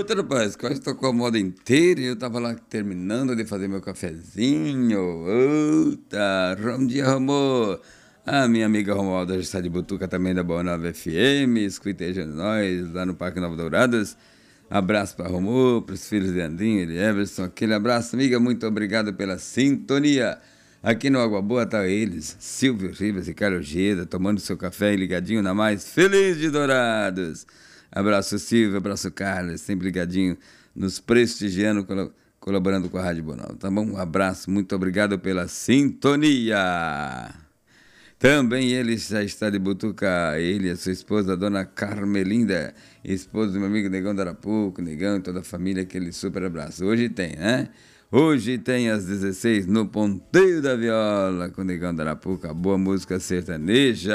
rapaz, quase tocou a moda inteira e eu tava lá terminando de fazer meu cafezinho. Outa, bom dia, Romô. A minha amiga Romualda já está de Butuca também da Boa Nova FM, escutejando nós lá no Parque Nova Douradas. Abraço para Romô, para os filhos de Andinho e de Everson. Aquele abraço, amiga, muito obrigado pela sintonia. Aqui no Água Boa tá eles, Silvio Rivas e Carlos Geda, tomando seu café e ligadinho na mais feliz de Dourados. Abraço Silvio, abraço Carlos, sempre ligadinho, nos prestigiando, colaborando com a Rádio Boa Nova, tá bom? Um abraço, muito obrigado pela sintonia. Também ele já está de Butuca, ele e a sua esposa, a dona Carmelinda, esposa do meu amigo Negão da Arapuca, Negão e toda a família, aquele super abraço. Hoje tem, né? Hoje tem às 16 no Ponteio da Viola, com o Negão da Arapuca, boa música sertaneja.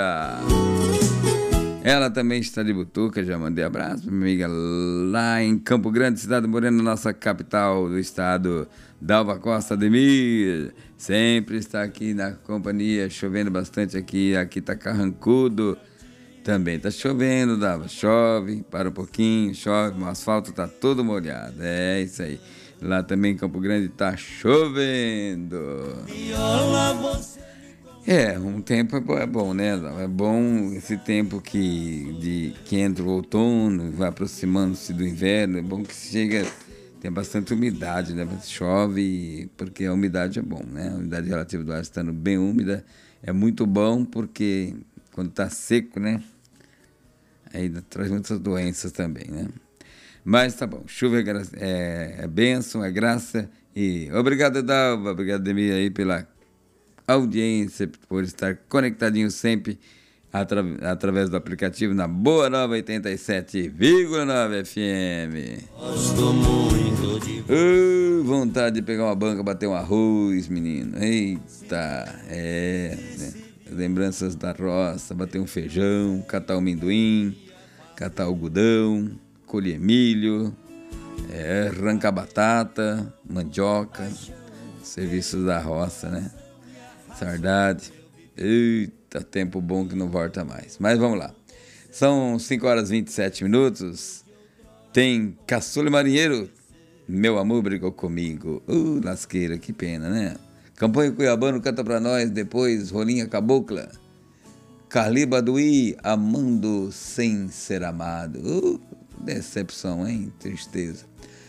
Ela também está de Butuca, já mandei abraço para minha amiga lá em Campo Grande, Cidade Morena, nossa capital do estado, Dalva Costa Ademir. Sempre está aqui na companhia, chovendo bastante aqui tá carrancudo. Também tá chovendo, Dalva, chove, para um pouquinho, chove, o asfalto tá todo molhado, é isso aí. Lá também em Campo Grande tá chovendo. Um tempo é bom, né? É bom esse tempo que entra o outono, vai aproximando-se do inverno, é bom que chega, tem bastante umidade, né? Chove, porque a umidade é bom, né? A umidade relativa do ar estando bem úmida é muito bom, porque quando está seco, né? Aí traz muitas doenças também, né? Mas tá bom, chuva é bênção, é graça, e obrigado, Dalva, obrigado, Demir, aí pela audiência, por estar conectadinho sempre através do aplicativo na Boa Nova 87,9 FM. Gosto muito de vontade de pegar uma banca, bater um arroz, menino. Eita, né? Lembranças da roça, bater um feijão, catar o amendoim, catar o algodão, colher milho, arrancar batata, mandioca, serviços da roça, né? Saudade. Eita, tempo bom que não volta mais. Mas vamos lá. São 5 horas e 27 minutos. Tem Caçula Marinheiro. Meu amor brigou comigo. Lasqueira, que pena, né? Campanha Cuiabano canta pra nós. Depois, Rolinha Cabocla. Carli Baduí, amando sem ser amado. Decepção, hein? Tristeza.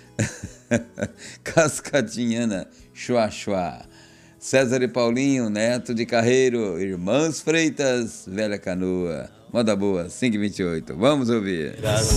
Cascatinhana, chua chua. César e Paulinho, Neto de Carreiro, Irmãos Freitas, Velha Canoa. Moda boa, 5h28. Vamos ouvir.